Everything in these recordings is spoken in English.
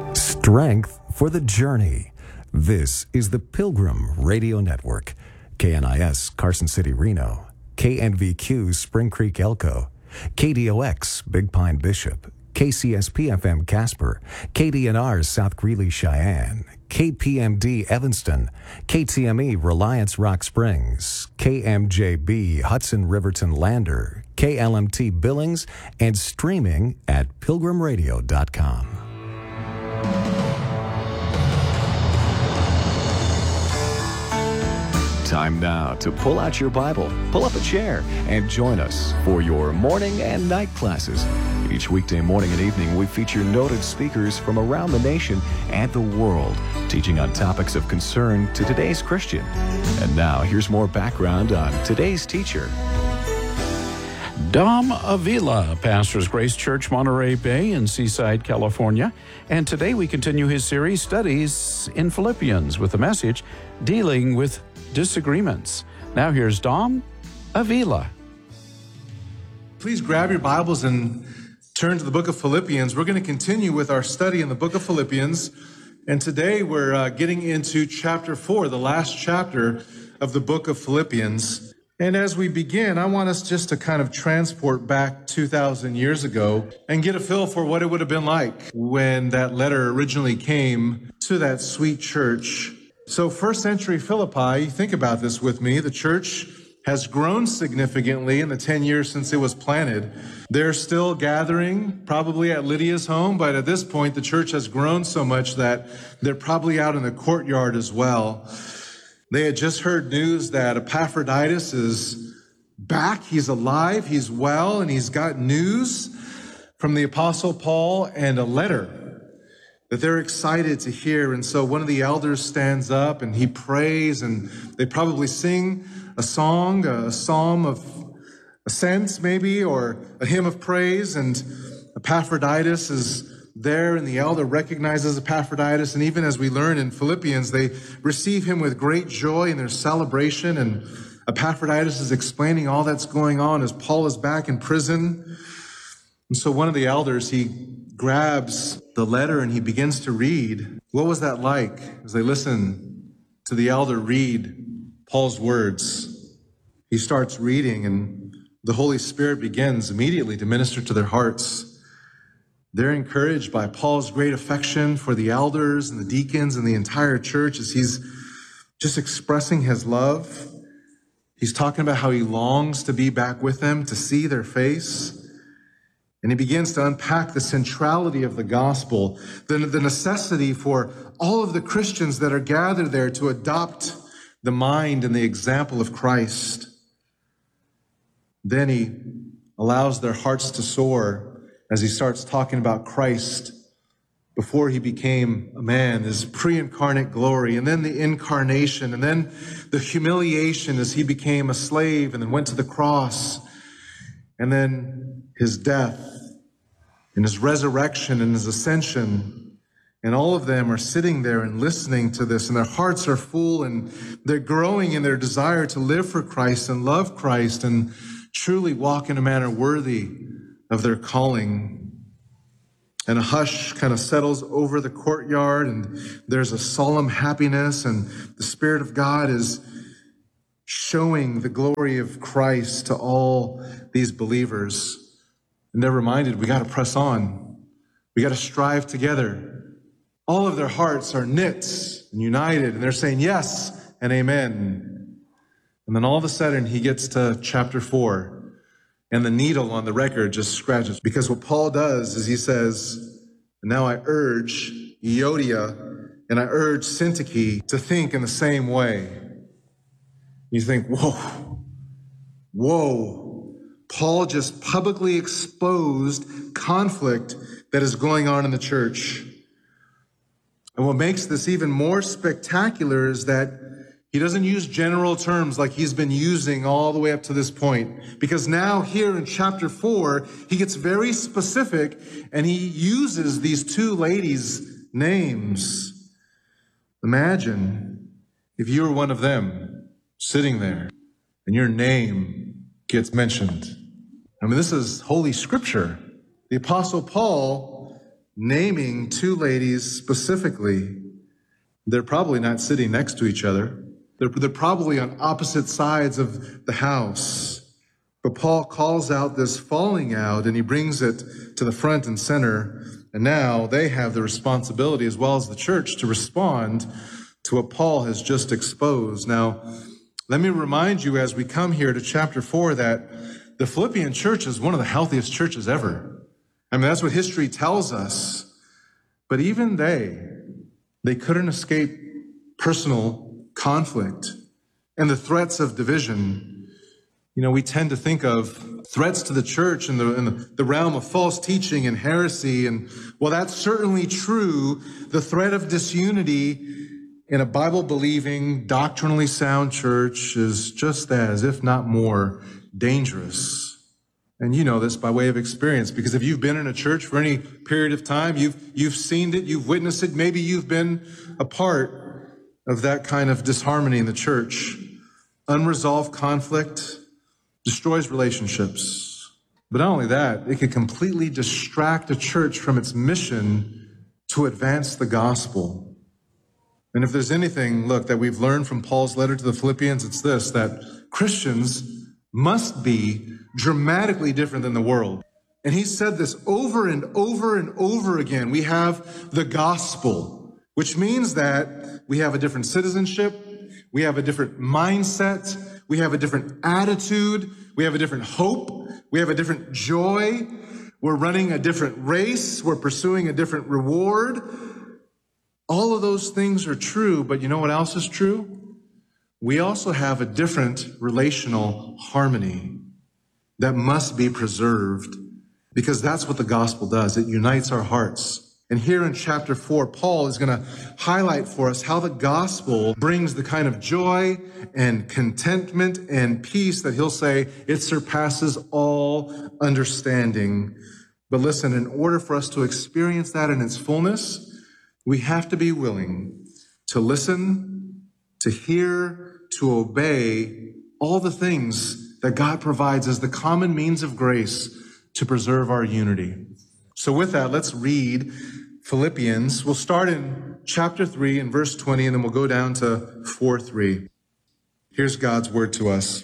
Strength for the journey. This is the Pilgrim Radio Network. KNIS Carson City, Reno. KNVQ Spring Creek, Elko. KDOX Big Pine, Bishop. KCSP-FM Casper. KDNR South Greeley, Cheyenne. KPMD Evanston. KTME Reliance Rock Springs. KMJB Hudson Riverton Lander. KLMT Billings, and streaming at pilgrimradio.com. Time now to pull out your Bible, pull up a chair, and join us for your morning and night classes. Each weekday morning and evening, we feature noted speakers from around the nation and the world, teaching on topics of concern to today's Christian. And now, here's more background on today's teacher. Dom Avila pastors Grace Church, Monterey Bay in Seaside, California. And today we continue his series, Studies in Philippians, with a message dealing with disagreements. Now here's Dom Avila. Please grab your Bibles and turn to the book of Philippians. We're going to continue with our study in the book of Philippians. And today we're getting into chapter 4, the last chapter of the book of Philippians. And as we begin, I want us just to kind of transport back 2,000 years ago and get a feel for what it would have been like when that letter originally came to that sweet church. So first century Philippi, think about this with me. The church has grown significantly in the 10 years since it was planted. They're still gathering, probably at Lydia's home, but at this point, the church has grown so much that they're probably out in the courtyard as well. They had just heard news that Epaphroditus is back. He's alive, he's well, and he's got news from the Apostle Paul and a letter that they're excited to hear. And so one of the elders stands up and he prays, and they probably sing a song, a psalm of ascents maybe, or a hymn of praise. And Epaphroditus is there, and the elder recognizes Epaphroditus. And even as we learn in Philippians, they receive him with great joy in their celebration. And Epaphroditus is explaining all that's going on as Paul is back in prison. And so one of the elders, he grabs the letter and he begins to read. What was that like as they listen to the elder read Paul's words? He starts reading, and the Holy Spirit begins immediately to minister to their hearts. They're encouraged by Paul's great affection for the elders and the deacons and the entire church as he's just expressing his love. He's talking about how he longs to be back with them, to see their face. And he begins to unpack the centrality of the gospel, the necessity for all of the Christians that are gathered there to adopt the mind and the example of Christ. Then he allows their hearts to soar as he starts talking about Christ before he became a man, his pre-incarnate glory, and then the incarnation, and then the humiliation as he became a slave and then went to the cross, and then his death and his resurrection and his ascension. And all of them are sitting there and listening to this, and their hearts are full, and they're growing in their desire to live for Christ and love Christ and truly walk in a manner worthy of their calling. And a hush kind of settles over the courtyard, and there's a solemn happiness, and the Spirit of God is showing the glory of Christ to all these believers. And they're reminded, we got to press on. We got to strive together. All of their hearts are knit and united, and they're saying yes and amen. And then all of a sudden, he gets to chapter 4, and the needle on the record just scratches. Because what Paul does is he says, now I urge Euodia and I urge Syntyche to think in the same way. You think, whoa. Paul just publicly exposed conflict that is going on in the church. And what makes this even more spectacular is that he doesn't use general terms like he's been using all the way up to this point. Because now here in chapter 4, he gets very specific and he uses these two ladies' names. Imagine if you were one of them sitting there and your name gets mentioned. I mean, this is Holy Scripture. The Apostle Paul naming two ladies specifically. They're probably not sitting next to each other. They're probably on opposite sides of the house. But Paul calls out this falling out, and he brings it to the front and center. And now they have the responsibility, as well as the church, to respond to what Paul has just exposed. Now, let me remind you as we come here to chapter 4 that the Philippian church is one of the healthiest churches ever. I mean, that's what history tells us. But even they couldn't escape personal conflict and the threats of division. You know, we tend to think of threats to the church in the realm of false teaching and heresy. And while that's certainly true, the threat of disunity in a Bible-believing, doctrinally sound church is just as, if not more, dangerous. And you know this by way of experience, because if you've been in a church for any period of time, you've seen it, you've witnessed it, maybe you've been a part of that kind of disharmony in the church. Unresolved conflict destroys relationships. But not only that, it can completely distract a church from its mission to advance the gospel. And if there's anything, look, that we've learned from Paul's letter to the Philippians, it's this, that Christians must be dramatically different than the world. And he said this over and over and over again. We have the gospel, which means that we have a different citizenship, we have a different mindset, we have a different attitude, we have a different hope, we have a different joy, we're running a different race, we're pursuing a different reward. All of those things are true, but you know what else is true? We also have a different relational harmony that must be preserved, because that's what the gospel does. It unites our hearts. And here in chapter 4, Paul is going to highlight for us how the gospel brings the kind of joy and contentment and peace that he'll say it surpasses all understanding. But listen, in order for us to experience that in its fullness, we have to be willing to listen, to hear, to obey all the things that God provides as the common means of grace to preserve our unity. So with that, let's read Philippians. We'll start in chapter 3 and verse 20, and then we'll go down to 4:3. Here's God's word to us.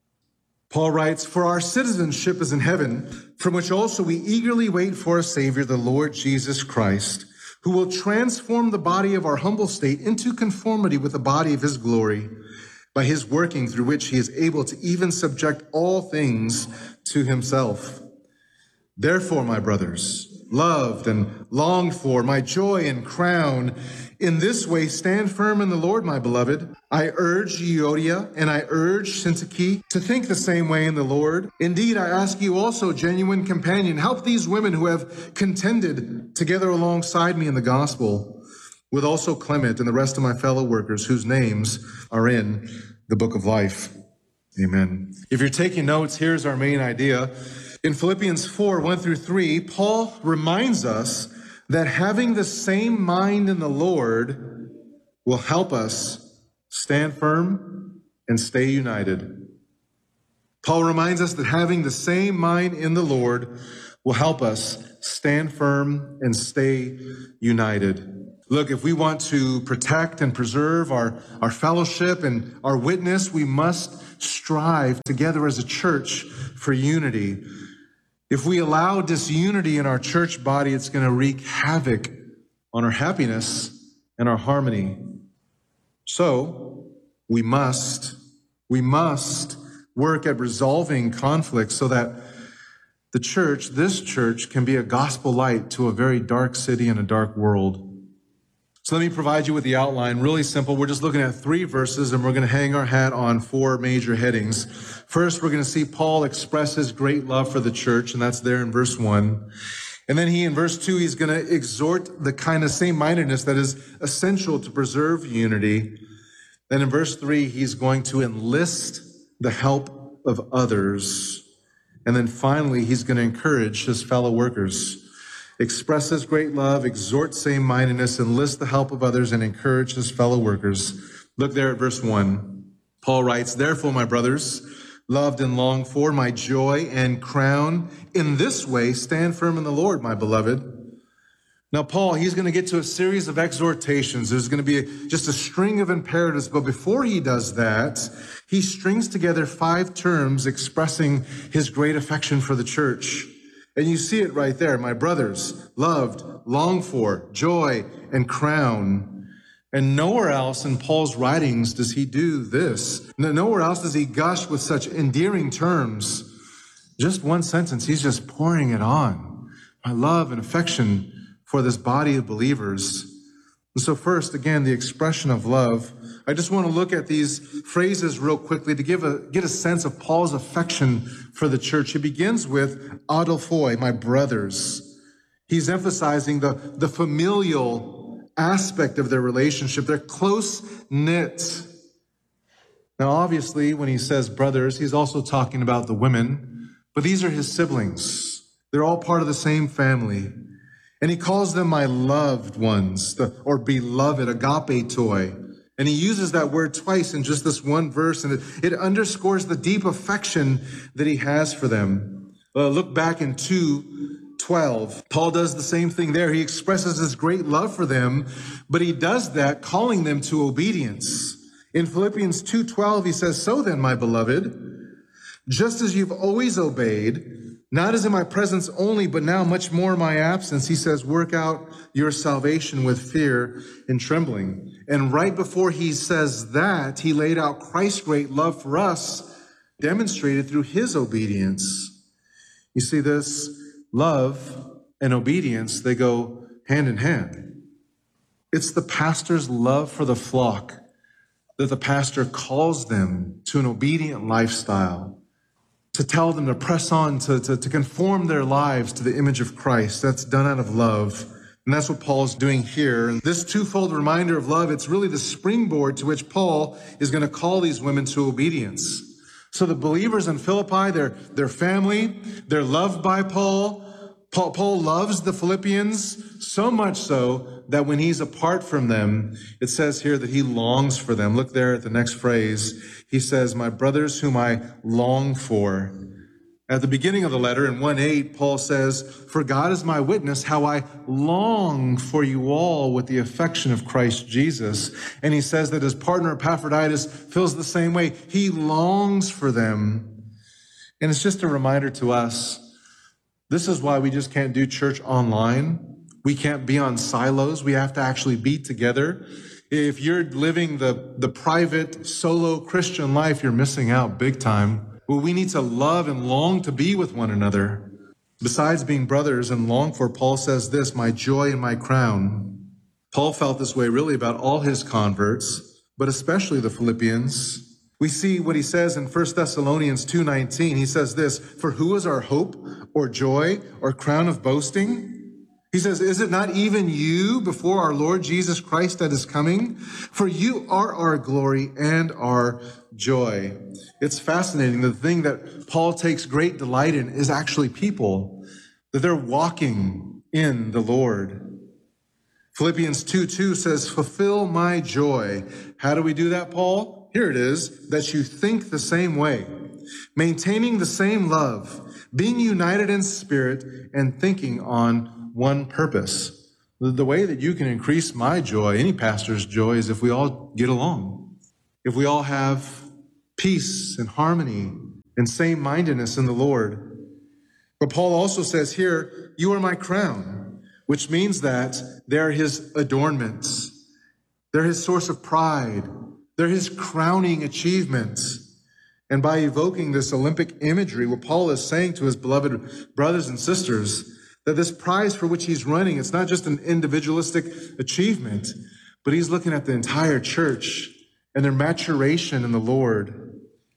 Paul writes, "For our citizenship is in heaven, from which also we eagerly wait for a Savior, the Lord Jesus Christ, who will transform the body of our humble state into conformity with the body of his glory, by his working through which he is able to even subject all things to himself. Therefore, my brothers, loved and longed for, my joy and crown, in this way stand firm in the Lord, my beloved. I urge Euodia and I urge Syntyche to think the same way in the Lord. Indeed, I ask you also, genuine companion, help these women who have contended together alongside me in the gospel, with also Clement and the rest of my fellow workers whose names are in the book of life." Amen. If you're taking notes, here's our main idea. In Philippians 4, 1-3, Paul reminds us that having the same mind in the Lord will help us stand firm and stay united. Paul reminds us that having the same mind in the Lord will help us stand firm and stay united. Look, if we want to protect and preserve our fellowship and our witness, we must strive together as a church for unity. If we allow disunity in our church body, it's going to wreak havoc on our happiness and our harmony. So we must work at resolving conflicts so that this church can be a gospel light to a very dark city and a dark world. So let me provide you with the outline. Really simple. We're just looking at 3 verses, and we're going to hang our hat on 4 major headings. First, we're going to see Paul express his great love for the church, and that's there in verse 1. And then in verse 2, he's going to exhort the kind of same-mindedness that is essential to preserve unity. Then in verse 3, he's going to enlist the help of others. And then finally, he's going to encourage his fellow workers. Express his great love, exhort same-mindedness, enlist the help of others, and encourage his fellow workers. Look there at verse 1. Paul writes, "Therefore, my brothers, loved and longed for, my joy and crown, in this way stand firm in the Lord, my beloved. Now, Paul, he's going to get to a series of exhortations. There's going to be just a string of imperatives. But before he does that, he strings together 5 terms expressing his great affection for the church. And you see it right there. My brothers, loved, longed for, joy, and crown. And nowhere else in Paul's writings does he do this. Nowhere else does he gush with such endearing terms. Just one sentence, he's just pouring it on. My love and affection for this body of believers. And so first, again, the expression of love. I just want to look at these phrases real quickly to get a sense of Paul's affection for the church. He begins with adelphoi, my brothers. He's emphasizing the familial aspect of their relationship. They're close-knit. Now, obviously, when he says brothers, he's also talking about the women, but these are his siblings. They're all part of the same family. And he calls them my loved ones, or beloved, agapetoi. And he uses that word twice in just this one verse, and it underscores the deep affection that he has for them. Look back in 2:12. Paul does the same thing there. He expresses his great love for them, but he does that calling them to obedience. In Philippians 2:12, he says, so then, my beloved, just as you've always obeyed, not as in my presence only, but now much more in my absence, he says, work out your salvation with fear and trembling. And right before he says that, he laid out Christ's great love for us, demonstrated through his obedience. You see, this love and obedience, they go hand in hand. It's the pastor's love for the flock that the pastor calls them to an obedient lifestyle, to tell them to press on, to conform their lives to the image of Christ. That's done out of love. And that's what Paul's doing here. And this twofold reminder of love, it's really the springboard to which Paul is going to call these women to obedience. So the believers in Philippi, their family, they're loved by Paul. Paul loves the Philippians so much so that when he's apart from them, it says here that he longs for them. Look there at the next phrase. He says, my brothers whom I long for. At the beginning of the letter in 1:8, Paul says, for God is my witness, how I long for you all with the affection of Christ Jesus. And he says that his partner Epaphroditus feels the same way. He longs for them. And it's just a reminder to us, this is why we just can't do church online. We can't be on silos. We have to actually be together. If you're living the private, solo Christian life, you're missing out big time. Well, we need to love and long to be with one another. Besides being brothers and long for, Paul says this, my joy and my crown. Paul felt this way really about all his converts, but especially the Philippians. We see what he says in 1 Thessalonians 2:19. He says this, for who is our hope or joy or crown of boasting? He says, is it not even you before our Lord Jesus Christ that is coming? For you are our glory and our joy. It's fascinating. The thing that Paul takes great delight in is actually people, that they're walking in the Lord. Philippians 2:2 says, fulfill my joy. How do we do that, Paul? Here it is, that you think the same way, maintaining the same love, being united in spirit and thinking on one purpose. The way that you can increase my joy, any pastor's joy, is if we all get along. If we all have peace and harmony and same-mindedness in the Lord. But Paul also says here, you are my crown, which means that they're his adornments. They're his source of pride. They're his crowning achievements. And by evoking this Olympic imagery, what Paul is saying to his beloved brothers and sisters, that this prize for which he's running, it's not just an individualistic achievement, but he's looking at the entire church and their maturation in the Lord.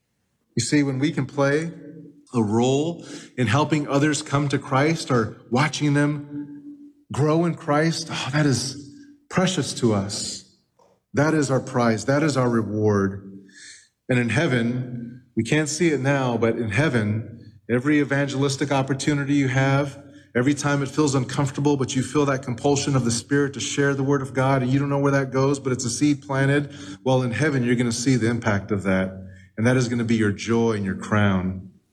You see, when we can play a role in helping others come to Christ or watching them grow in Christ, that is precious to us. That is our prize. That is our reward. And in heaven, we can't see it now, but in heaven, every evangelistic opportunity you have, every time it feels uncomfortable, but you feel that compulsion of the Spirit to share the Word of God, and you don't know where that goes, but it's a seed planted, well, in heaven, you're going to see the impact of that. And that is going to be your joy and your crown.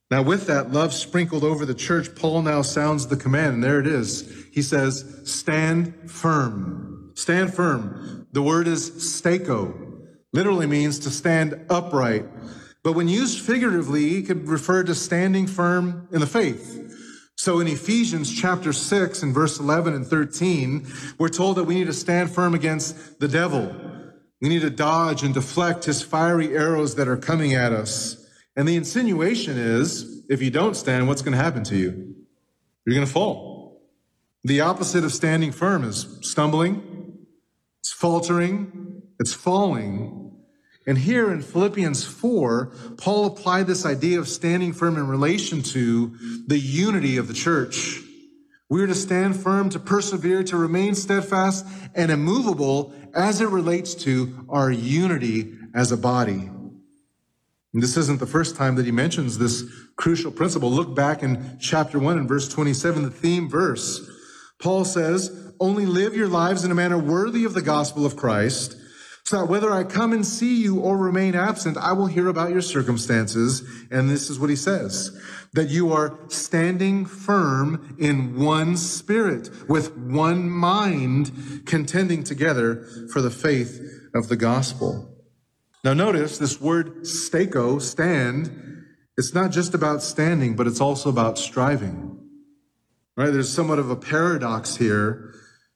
Now, with that love sprinkled over the church, Paul now sounds the command, and there it is. He says, stand firm. Stand firm. The word is steko. Literally means to stand upright. But when used figuratively, it could refer to standing firm in the faith. So in Ephesians chapter 6 and verse 11 and 13, we're told that we need to stand firm against the devil. We need to dodge and deflect his fiery arrows that are coming at us. And the insinuation is, if you don't stand, what's going to happen to you? You're going to fall. The opposite of standing firm is stumbling, it's faltering, it's falling. And here in Philippians 4, Paul applied this idea of standing firm in relation to the unity of the church. We are to stand firm, to persevere, to remain steadfast and immovable as it relates to our unity as a body. And this isn't the first time that he mentions this crucial principle. Look back in chapter 1 and verse 27, the theme verse. Paul says, only live your lives in a manner worthy of the gospel of Christ, so that whether I come and see you or remain absent, I will hear about your circumstances. And this is what he says, that you are standing firm in one spirit, with one mind, contending together for the faith of the gospel. Now notice this word steko, stand, it's not just about standing, but it's also about striving. Right? There's somewhat of a paradox here,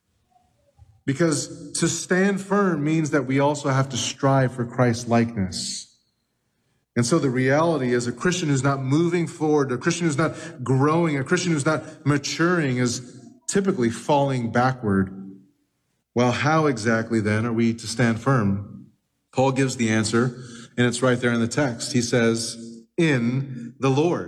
because to stand firm means that we also have to strive for Christ's likeness. And so the reality is a Christian who's not moving forward, a Christian who's not growing, a Christian who's not maturing is typically falling backward. Well, how exactly then are we to stand firm? Paul gives the answer, and it's right there in the text. He says, in the Lord.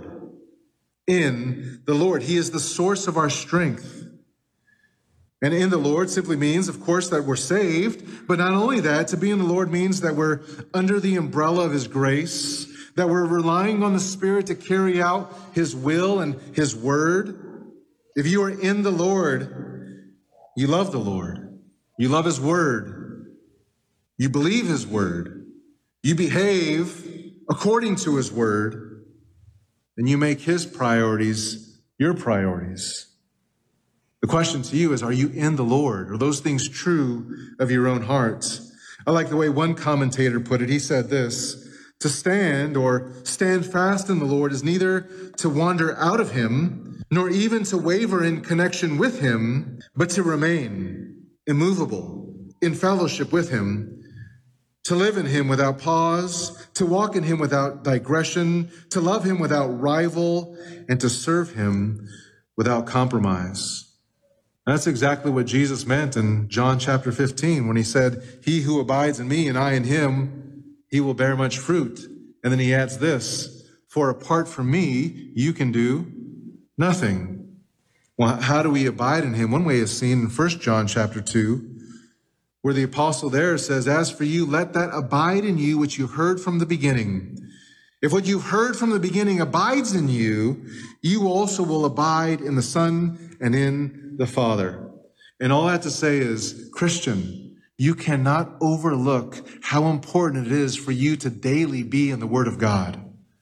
In the Lord. He is the source of our strength. And in the Lord simply means, of course, that we're saved. But not only that, to be in the Lord means that we're under the umbrella of his grace, that we're relying on the Spirit to carry out his will and his word. If you are in the Lord, you love the Lord. You love his word. You believe his word. You behave according to his word. And you make his priorities your priorities. The question to you is, are you in the Lord? Are those things true of your own heart? I like the way one commentator put it. He said this, to stand or stand fast in the Lord is neither to wander out of him, nor even to waver in connection with him, but to remain immovable in fellowship with him, to live in him without pause, to walk in him without digression, to love him without rival, and to serve him without compromise. And that's exactly what Jesus meant in John chapter 15 when he said, he who abides in me and I in him, he will bear much fruit. And then he adds this, for apart from me, you can do nothing. Well, how do we abide in him? One way is seen in 1 John chapter 2, where the apostle there says, as for you, let that abide in you which you heard from the beginning. If what you've heard from the beginning abides in you, you also will abide in the Son and in the Father. And all that to say is, Christian, you cannot overlook how important it is for you to daily be in the Word of God.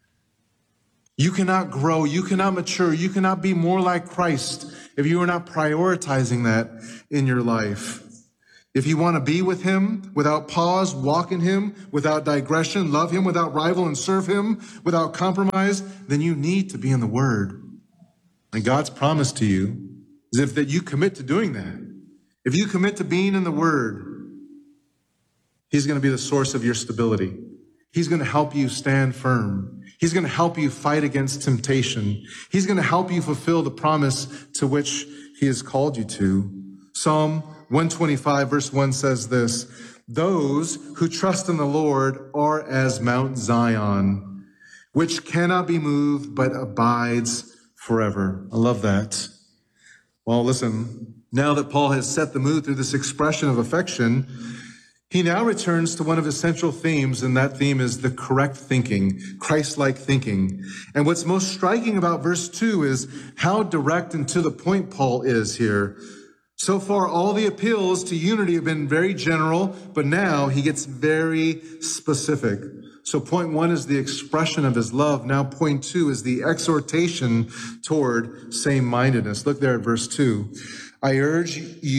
You cannot grow, you cannot mature, you cannot be more like Christ if you are not prioritizing that in your life. If you want to be with him without pause, walk in him without digression, love him without rival, and serve him without compromise, then you need to be in the Word. And God's promise to you is that you commit to doing that. If you commit to being in the Word, he's going to be the source of your stability. He's going to help you stand firm. He's going to help you fight against temptation. He's going to help you fulfill the promise to which he has called you to. Psalm 125 verse 1 says this, those who trust in the Lord are as Mount Zion, which cannot be moved but abides forever. I love that. Well, listen, now that Paul has set the mood through this expression of affection, he now returns to one of his central themes, and that theme is the correct thinking, Christ-like thinking. And what's most striking about verse 2 is how direct and to the point Paul is here. So far, all the appeals to unity have been very general, but now he gets very specific. So point 1 is the expression of his love. Now point 2 is the exhortation toward same-mindedness. Look there at verse 2. I urge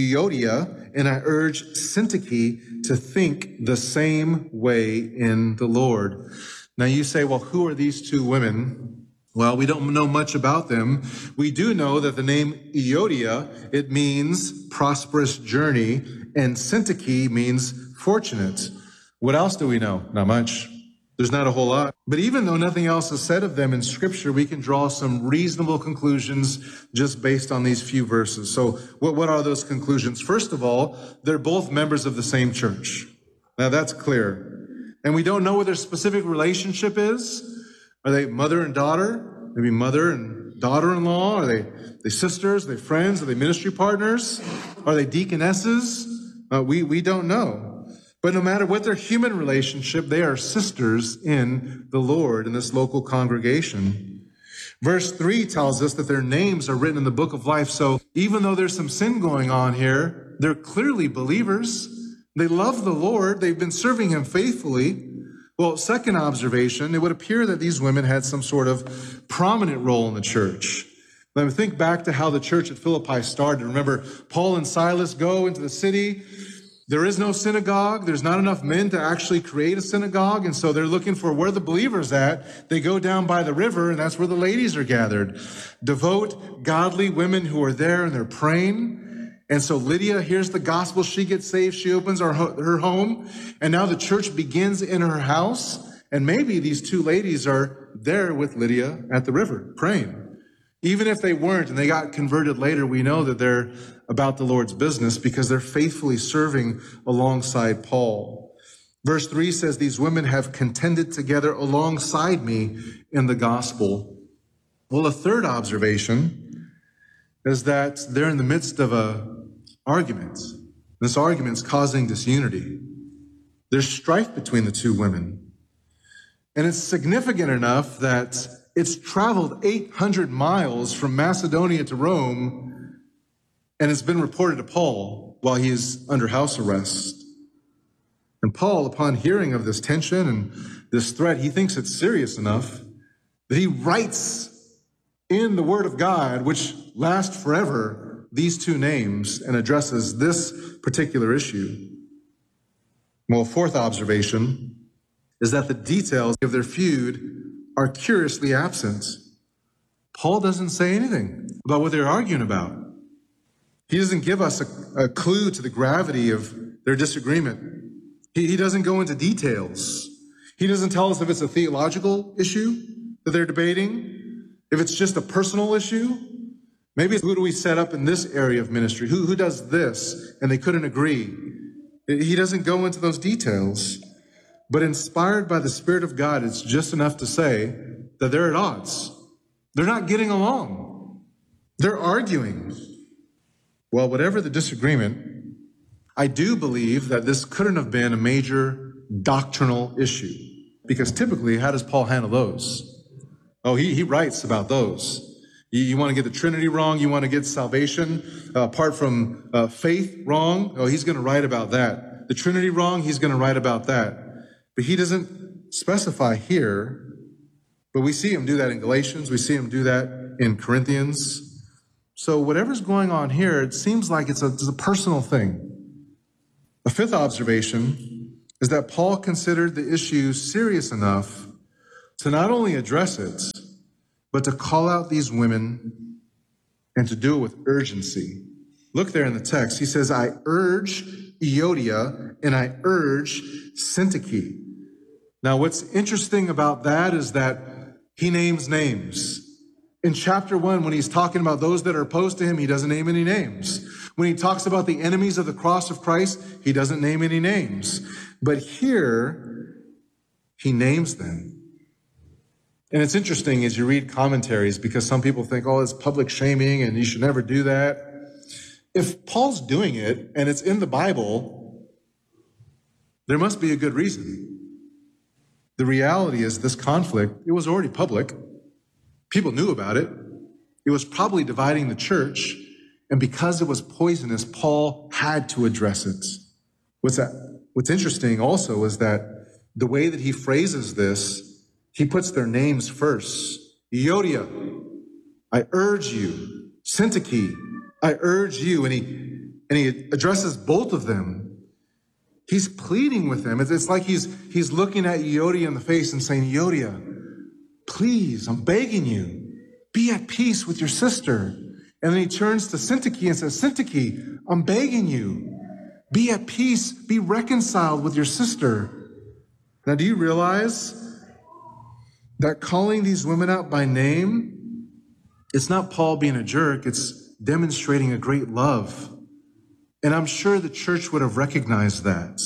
Euodia and I urge Syntyche to think the same way in the Lord. Now you say, well, who are these two women? Well, we don't know much about them. We do know that the name Euodia, it means prosperous journey, and Syntyche means fortunate. What else do we know? Not much. There's not a whole lot. But even though nothing else is said of them in Scripture, we can draw some reasonable conclusions just based on these few verses. So what are those conclusions? First of all, they're both members of the same church. Now that's clear. And we don't know what their specific relationship is. Are they mother and daughter? Maybe mother and daughter-in-law? Are they sisters? Are they friends? Are they ministry partners? Are they deaconesses? We don't know. But no matter what their human relationship, they are sisters in the Lord in this local congregation. Verse 3 tells us that their names are written in the book of life. So even though there's some sin going on here, they're clearly believers. They love the Lord. They've been serving him faithfully. Well, second observation, it would appear that these women had some sort of prominent role in the church. Let me think back to how the church at Philippi started. Remember, Paul and Silas go into the city. There is no synagogue. There's not enough men to actually create a synagogue. And so they're looking for where the believers at. They go down by the river, and that's where the ladies are gathered. Devout, godly women who are there, and they're praying. And so Lydia hears the gospel. She gets saved. She opens her home. And now the church begins in her house. And maybe these two ladies are there with Lydia at the river praying. Even if they weren't and they got converted later, we know that they're about the Lord's business because they're faithfully serving alongside Paul. Verse 3 says, these women have contended together alongside me in the gospel. Well, a third observation is that they're in the midst of an argument. This argument is causing disunity. There's strife between the two women. And it's significant enough that it's traveled 800 miles from Macedonia to Rome, and it's been reported to Paul while he is under house arrest. And Paul, upon hearing of this tension and this threat, he thinks it's serious enough that he writes in the Word of God, which lasts forever, these two names and addresses this particular issue. Well, fourth observation is that the details of their feud are curiously absent. Paul doesn't say anything about what they're arguing about. He doesn't give us a clue to the gravity of their disagreement. He doesn't go into details. He doesn't tell us if it's a theological issue that they're debating, if it's just a personal issue. Maybe who do we set up in this area of ministry? Who does this? And they couldn't agree. He doesn't go into those details. But inspired by the Spirit of God, it's just enough to say that they're at odds. They're not getting along. They're arguing. Well, whatever the disagreement, I do believe that this couldn't have been a major doctrinal issue. Because typically, how does Paul handle those? Oh, he writes about those. You want to get the Trinity wrong? You want to get salvation apart from faith wrong? Oh, he's going to write about that. The Trinity wrong? He's going to write about that. But he doesn't specify here, but we see him do that in Galatians. We see him do that in Corinthians. So whatever's going on here, it seems like it's a personal thing. A fifth observation is that Paul considered the issue serious enough to not only address it, but to call out these women and to do it with urgency. Look there in the text. He says, I urge Euodia and I urge Syntyche. Now, what's interesting about that is that he names names. In chapter 1, when he's talking about those that are opposed to him, he doesn't name any names. When he talks about the enemies of the cross of Christ, he doesn't name any names. But here, he names them. And it's interesting as you read commentaries, because some people think, oh, it's public shaming and you should never do that. If Paul's doing it and it's in the Bible, there must be a good reason. The reality is this conflict, it was already public. People knew about it. It was probably dividing the church. And because it was poisonous, Paul had to address it. What's interesting also is that the way that he phrases this, he puts their names first. Euodia, I urge you. Syntyche, I urge you. And he addresses both of them. He's pleading with them. It's like he's looking at Euodia in the face and saying, Euodia, please, I'm begging you, be at peace with your sister. And then he turns to Syntyche and says, Syntyche, I'm begging you, be at peace, be reconciled with your sister. Now, do you realize that calling these women out by name, it's not Paul being a jerk, it's demonstrating a great love. And I'm sure the church would have recognized that.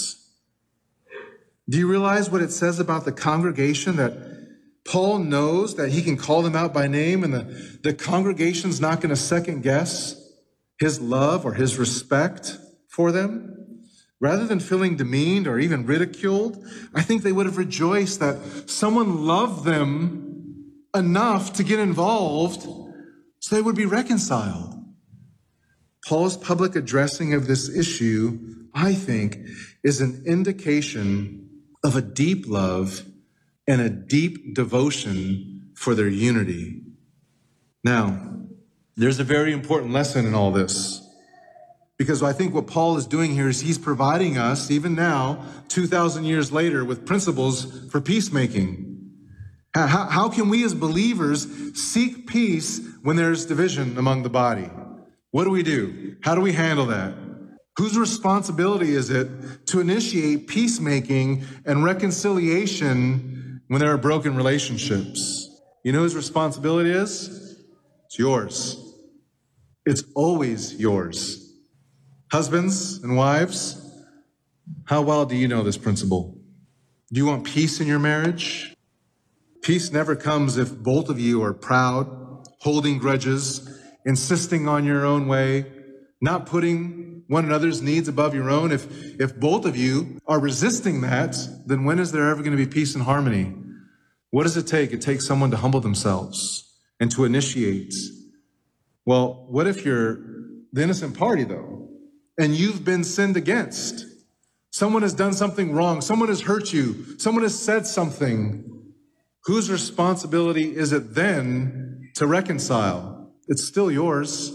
Do you realize what it says about the congregation, that Paul knows that he can call them out by name and the congregation's not going to second guess his love or his respect for them? Rather than feeling demeaned or even ridiculed, I think they would have rejoiced that someone loved them enough to get involved so they would be reconciled. Paul's public addressing of this issue, I think, is an indication of a deep love and a deep devotion for their unity. Now, there's a very important lesson in all this, because I think what Paul is doing here is he's providing us, even now, 2,000 years later, with principles for peacemaking. How can we as believers seek peace when there's division among the body? What do? How do we handle that? Whose responsibility is it to initiate peacemaking and reconciliation when there are broken relationships? You know whose responsibility is? It's yours. It's always yours. Husbands and wives, how well do you know this principle? Do you want peace in your marriage? Peace never comes if both of you are proud, holding grudges, insisting on your own way, not putting one another's needs above your own. If both of you are resisting that, then when is there ever going to be peace and harmony? What does it take? It takes someone to humble themselves and to initiate. Well, what if you're the innocent party, though, and you've been sinned against? Someone has done something wrong. Someone has hurt you. Someone has said something. Whose responsibility is it then to reconcile? It's still yours.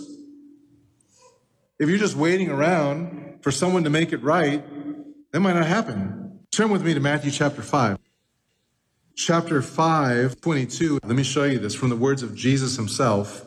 If you're just waiting around for someone to make it right, that might not happen. Turn with me to Matthew chapter 5. Chapter 5, 22. Let me show you this from the words of Jesus himself.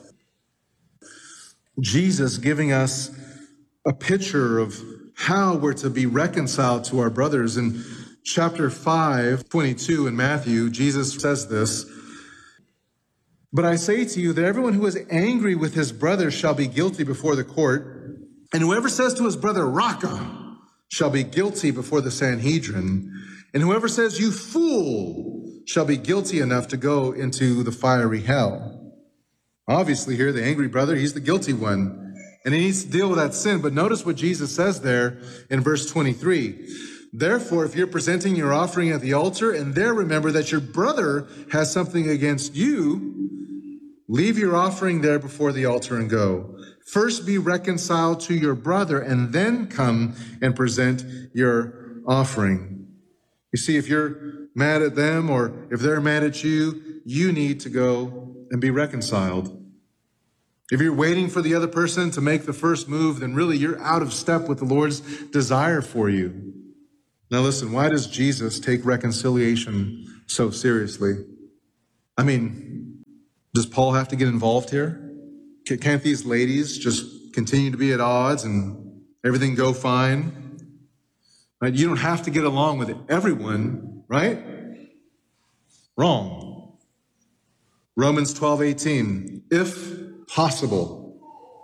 Jesus giving us a picture of how we're to be reconciled to our brothers. In chapter 5, 22 in Matthew, Jesus says this, "But I say to you that everyone who is angry with his brother shall be guilty before the court, and whoever says to his brother, Raca, shall be guilty before the Sanhedrin, and whoever says, you fool, shall be guilty enough to go into the fiery hell." Obviously here, the angry brother, he's the guilty one, and he needs to deal with that sin. But notice what Jesus says there in verse 23. "Therefore, if you're presenting your offering at the altar, and there remember that your brother has something against you, leave your offering there before the altar and go. First be reconciled to your brother, and then come and present your offering." You see, if you're mad at them or if they're mad at you, you need to go and be reconciled. If you're waiting for the other person to make the first move, then really you're out of step with the Lord's desire for you. Now listen, why does Jesus take reconciliation so seriously? I mean, does Paul have to get involved here? Can't these ladies just continue to be at odds and everything go fine? Right? You don't have to get along with everyone, right? Wrong. Romans 12:18. If possible,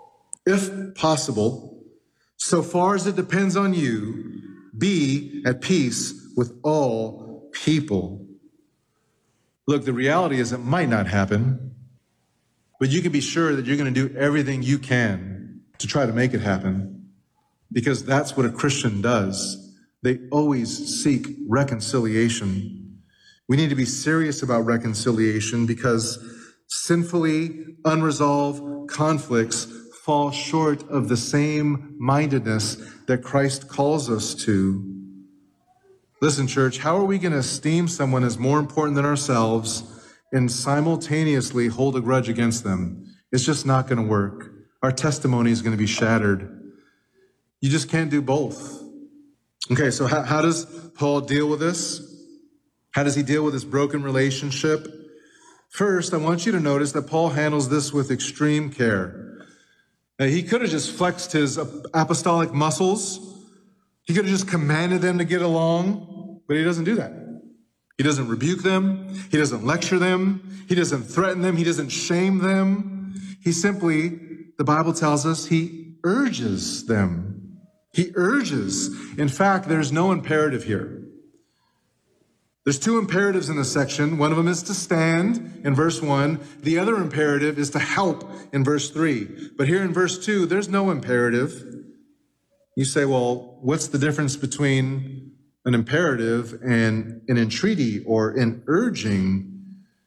so far as it depends on you, be at peace with all people. Look, the reality is it might not happen, but you can be sure that you're going to do everything you can to try to make it happen, because that's what a Christian does. They always seek reconciliation. We need to be serious about reconciliation because sinfully unresolved conflicts fall short of the same mindedness that Christ calls us to. Listen, church, how are we going to esteem someone as more important than ourselves and simultaneously hold a grudge against them? It's just not going to work. Our testimony is going to be shattered. You just can't do both. Okay, so how does Paul deal with this? How does he deal with this broken relationship? First, I want you to notice that Paul handles this with extreme care. Now, he could have just flexed his apostolic muscles. He could have just commanded them to get along, but he doesn't do that. He doesn't rebuke them. He doesn't lecture them. He doesn't threaten them. He doesn't shame them. He simply, the Bible tells us, he urges them. He urges. In fact, there's no imperative here. There's two imperatives in this section. One of them is to stand in verse 1. The other imperative is to help in verse 3. But here in verse 2, there's no imperative. You say, well, what's the difference between an imperative and an entreaty or an urging?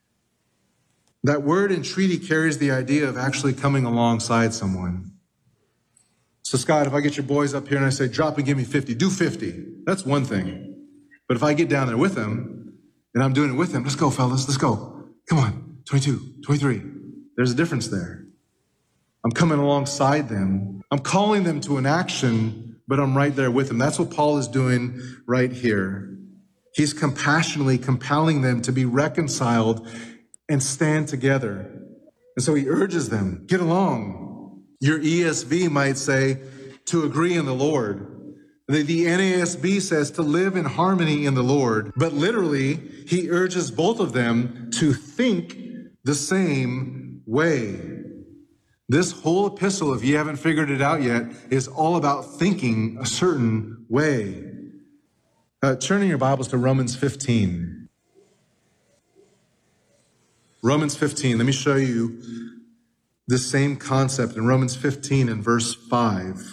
That word entreaty carries the idea of actually coming alongside someone. So Scott, if I get your boys up here and I say, drop and give me 50, do 50. That's one thing. But if I get down there with them and I'm doing it with them, let's go, fellas, let's go. Come on, 22, 23. There's a difference there. I'm coming alongside them. I'm calling them to an action, but I'm right there with them. That's what Paul is doing right here. He's compassionately compelling them to be reconciled and stand together. And so he urges them, get along. Your ESV might say, to agree in the Lord. The NASB says to live in harmony in the Lord. But literally, he urges both of them to think the same way. This whole epistle, if you haven't figured it out yet, is all about thinking a certain way. Turn in your Bibles to Romans 15. Romans 15, let me show you the same concept in Romans 15 and verse 5.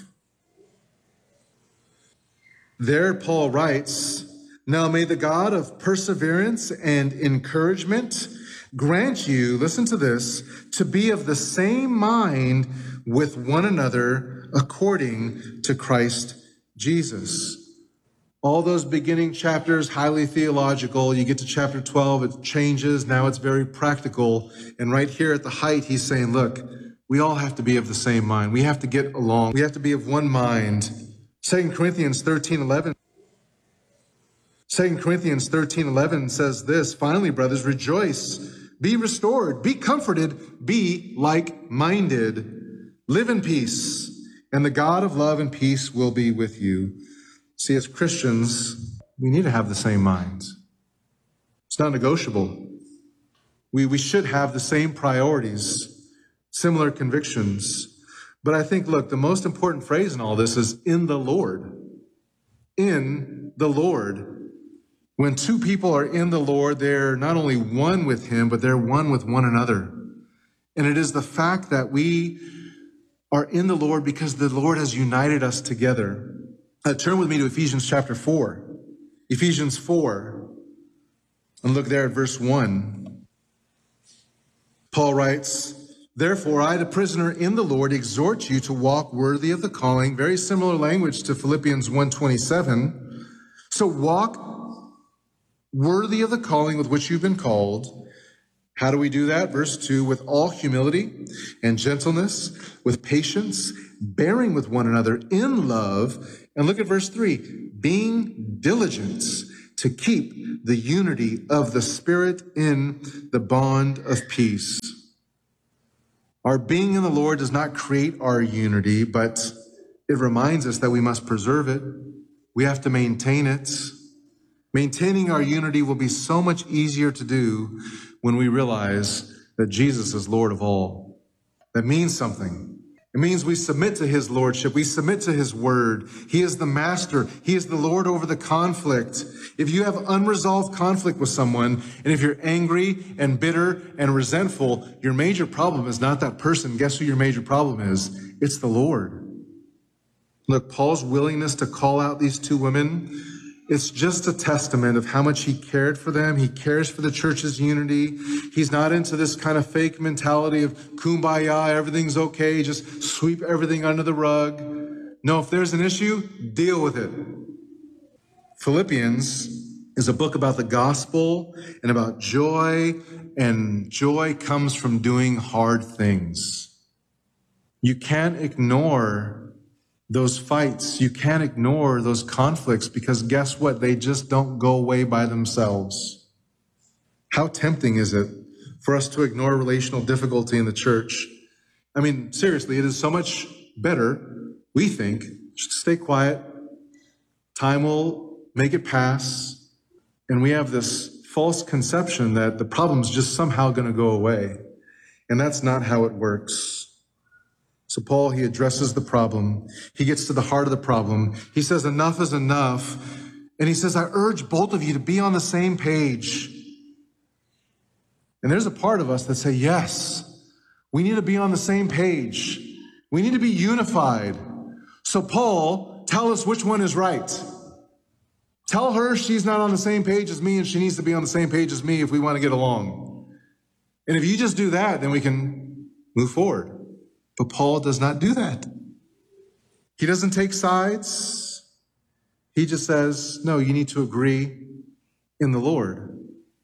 There Paul writes, now may the God of perseverance and encouragement grant you, listen to this, to be of the same mind with one another according to Christ Jesus. All those beginning chapters, highly theological. You get to chapter 12, it changes. Now it's very practical. And right here at the height, he's saying, look, we all have to be of the same mind. We have to get along. We have to be of one mind. 2 Corinthians 13:11 says this, finally, brothers, rejoice, be restored, be comforted, be like-minded, live in peace, and the God of love and peace will be with you. See, as Christians, we need to have the same minds. It's not negotiable. We should have the same priorities, similar convictions. But I think, look, the most important phrase in all this is in the Lord. In the Lord. When two people are in the Lord, they're not only one with him, but they're one with one another. And it is the fact that we are in the Lord because the Lord has united us together. Turn with me to Ephesians chapter 4. Ephesians 4. And look there at verse 1. Paul writes, therefore, I, the prisoner in the Lord, exhort you to walk worthy of the calling. Very similar language to Philippians 1:27. So walk worthy of the calling with which you've been called. How do we do that? Verse 2, with all humility and gentleness, with patience, bearing with one another in love. And look at verse 3, being diligent to keep the unity of the Spirit in the bond of peace. Our being in the Lord does not create our unity, but it reminds us that we must preserve it. We have to maintain it. Maintaining our unity will be so much easier to do when we realize that Jesus is Lord of all. That means something. It means we submit to his lordship. We submit to his word. He is the master. He is the Lord over the conflict. If you have unresolved conflict with someone, and if you're angry and bitter and resentful, your major problem is not that person. Guess who your major problem is? It's the Lord. Look, Paul's willingness to call out these two women It's just a testament of how much he cared for them. He cares for the church's unity. He's not into this kind of fake mentality of kumbaya, everything's okay, just sweep everything under the rug. No, if there's an issue, deal with it. Philippians is a book about the gospel and about joy, and joy comes from doing hard things. You can't ignore those fights. You can't ignore those conflicts because guess what? They just don't go away by themselves. How tempting is it for us to ignore relational difficulty in the church? I mean, seriously, it is so much better, we think, just stay quiet. Time will make it pass. And we have this false conception that the problem's just somehow going to go away. And that's not how it works. So Paul, he addresses the problem. He gets to the heart of the problem. He says, enough is enough. And he says, I urge both of you to be on the same page. And there's a part of us that say, yes, we need to be on the same page. We need to be unified. So Paul, tell us which one is right. Tell her she's not on the same page as me and she needs to be on the same page as me if we want to get along. And if you just do that, then we can move forward. But Paul does not do that. He doesn't take sides. He just says, no, you need to agree in the Lord.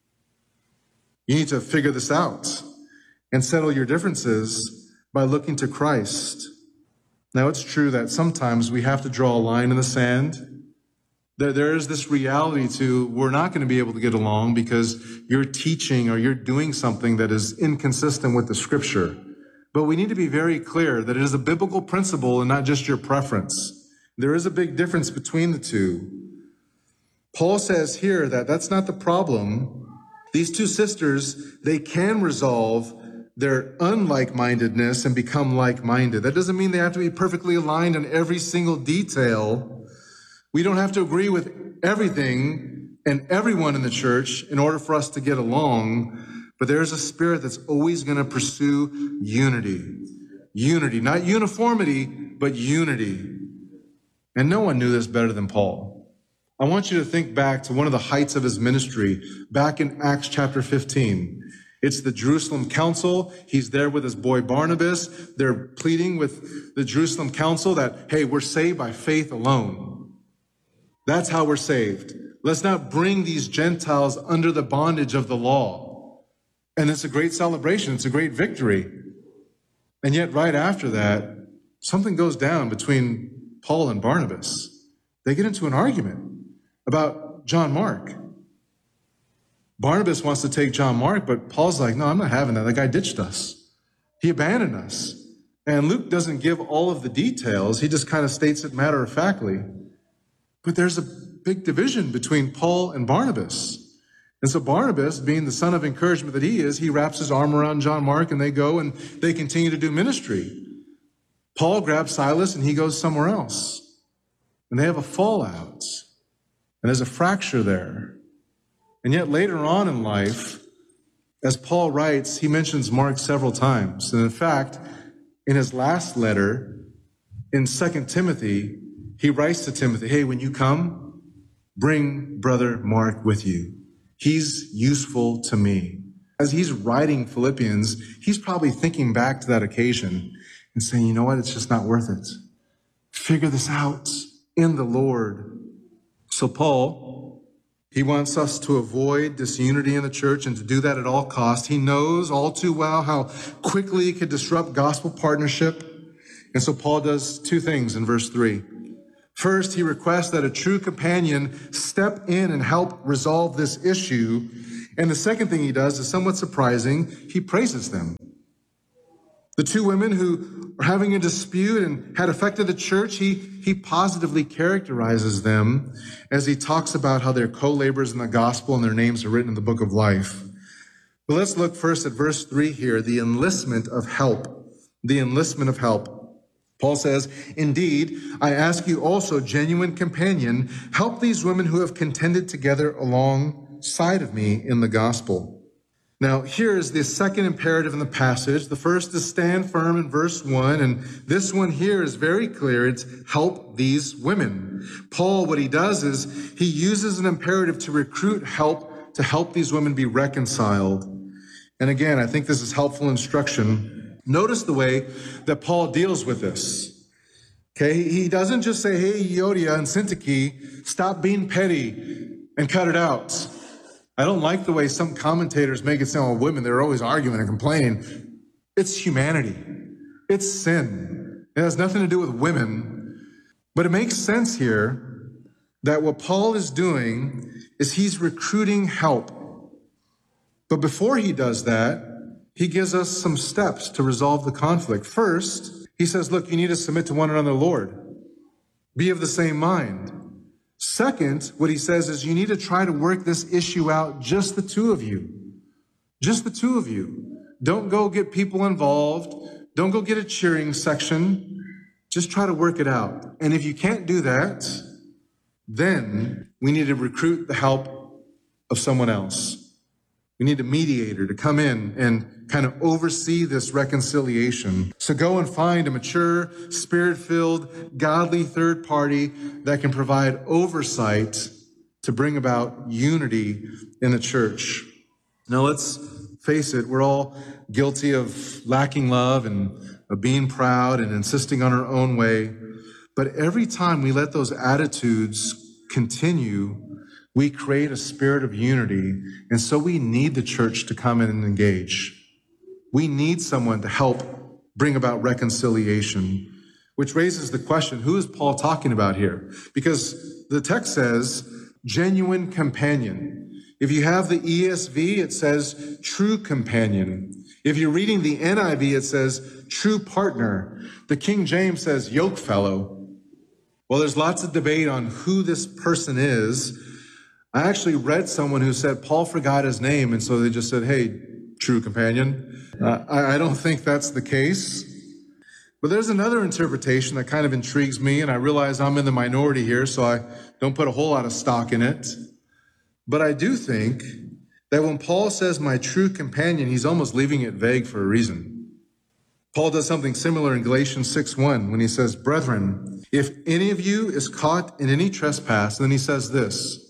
You need to figure this out and settle your differences by looking to Christ. Now, it's true that sometimes we have to draw a line in the sand. There is this reality to we're not going to be able to get along because you're teaching or you're doing something that is inconsistent with the Scripture. But we need to be very clear that it is a biblical principle and not just your preference. There is a big difference between the two. Paul says here that that's not the problem. These two sisters, they can resolve their unlike-mindedness and become like-minded. That doesn't mean they have to be perfectly aligned on every single detail. We don't have to agree with everything and everyone in the church in order for us to get along. But there's a spirit that's always going to pursue unity. Unity, not uniformity, but unity. And no one knew this better than Paul. I want you to think back to one of the heights of his ministry, back in Acts chapter 15. It's the Jerusalem Council. He's there with his boy Barnabas. They're pleading with the Jerusalem Council that, hey, we're saved by faith alone. That's how we're saved. Let's not bring these Gentiles under the bondage of the law. And it's a great celebration. It's a great victory. And yet right after that, something goes down between Paul and Barnabas. They get into an argument about John Mark. Barnabas wants to take John Mark, but Paul's like, no, I'm not having that. That guy ditched us. He abandoned us. And Luke doesn't give all of the details. He just kind of states it matter-of-factly. But there's a big division between Paul and Barnabas. And so Barnabas, being the son of encouragement that he is, he wraps his arm around John Mark and they go and they continue to do ministry. Paul grabs Silas and he goes somewhere else. And they have a fallout. And there's a fracture there. And yet later on in life, as Paul writes, he mentions Mark several times. And in fact, in his last letter, in 2 Timothy, he writes to Timothy, hey, when you come, bring brother Mark with you. He's useful to me. As he's writing Philippians, he's probably thinking back to that occasion and saying, you know what, it's just not worth it. Figure this out in the Lord. So Paul, he wants us to avoid disunity in the church and to do that at all costs. He knows all too well how quickly it could disrupt gospel partnership. And so Paul does two things in verse 3. First, he requests that a true companion step in and help resolve this issue. And the second thing he does is somewhat surprising. He praises them. The two women who are having a dispute and had affected the church, he positively characterizes them as he talks about how they're co-laborers in the gospel and their names are written in the book of life. But let's look first at verse 3 here, the enlistment of help. The enlistment of help. Paul says, indeed, I ask you also, genuine companion, help these women who have contended together alongside of me in the gospel. Now, here is the second imperative in the passage. The first is stand firm in verse 1, and this one here is very clear. It's help these women. Paul, what he does is he uses an imperative to recruit help to help these women be reconciled. And again, I think this is helpful instruction. Notice the way that Paul deals with this. Okay, he doesn't just say, hey, Euodia and Syntyche, stop being petty and cut it out. I don't like the way some commentators make it sound, well, women, they're always arguing and complaining. It's humanity. It's sin. It has nothing to do with women. But it makes sense here that what Paul is doing is he's recruiting help. But before he does that, he gives us some steps to resolve the conflict. First, he says, look, you need to submit to one another, Lord. Be of the same mind. Second, what he says is you need to try to work this issue out, just the two of you. Just the two of you. Don't go get people involved. Don't go get a cheering section. Just try to work it out. And if you can't do that, then we need to recruit the help of someone else. We need a mediator to come in and kind of oversee this reconciliation. So go and find a mature, spirit-filled, godly third party that can provide oversight to bring about unity in the church. Now let's face it, we're all guilty of lacking love and of being proud and insisting on our own way. But every time we let those attitudes continue, we create a spirit of unity, and so we need the church to come in and engage. We need someone to help bring about reconciliation, which raises the question, who is Paul talking about here? Because the text says, genuine companion. If you have the ESV, it says true companion. If you're reading the NIV, it says true partner. The King James says yoke fellow. Well, there's lots of debate on who this person is. I actually read someone who said Paul forgot his name, and so they just said, hey, true companion. I don't think that's the case. But there's another interpretation that kind of intrigues me, and I realize I'm in the minority here, so I don't put a whole lot of stock in it. But I do think that when Paul says my true companion, he's almost leaving it vague for a reason. Paul does something similar in Galatians 6:1 when he says, brethren, if any of you is caught in any trespass, and then he says this,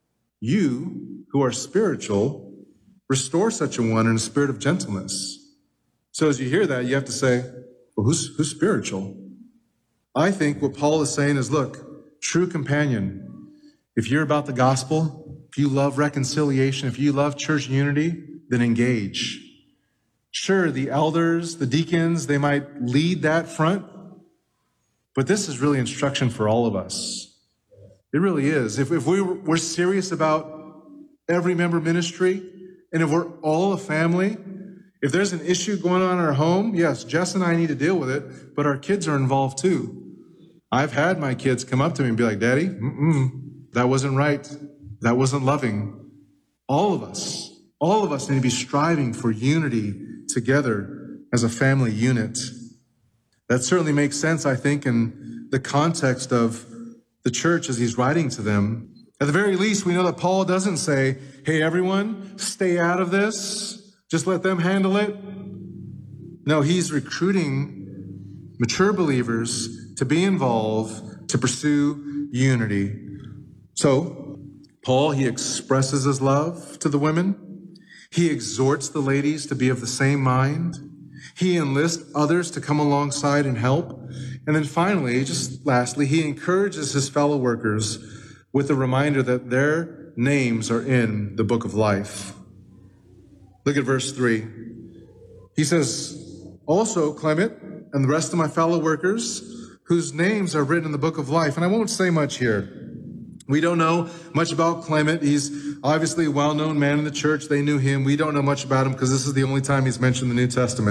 you who are spiritual, restore such a one in a spirit of gentleness. So as you hear that, you have to say, well, who's spiritual? I think what Paul is saying is, look, true companion, if you're about the gospel, if you love reconciliation, if you love church unity, then engage. Sure, the elders, the deacons, they might lead that front, but this is really instruction for all of us. It really is. If we're serious about every member ministry, and if we're all a family, if there's an issue going on in our home, yes, Jess and I need to deal with it, but our kids are involved too. I've had my kids come up to me and be like, Daddy, that wasn't right. That wasn't loving. All of us need to be striving for unity together as a family unit. That certainly makes sense, I think, in the context of the church as he's writing to them. At the very least, we know that Paul doesn't say, hey, everyone, stay out of this. Just let them handle it. No, he's recruiting mature believers to be involved, to pursue unity. So, Paul, he expresses his love to the women. He exhorts the ladies to be of the same mind. He enlists others to come alongside and help. And then finally, just lastly, he encourages his fellow workers with the reminder that their names are in the book of life. Look at verse 3. He says, also Clement and the rest of my fellow workers whose names are written in the book of life. And I won't say much here. We don't know much about Clement. He's obviously a well-known man in the church. They knew him. We don't know much about him because this is the only time he's mentioned in the New Testament.